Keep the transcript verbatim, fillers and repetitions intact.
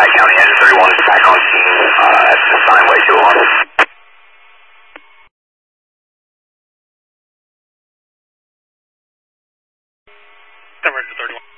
Lehigh County, engine thirty-one is back on scene uh, at the Steinway two one. Denver, engine thirty-one.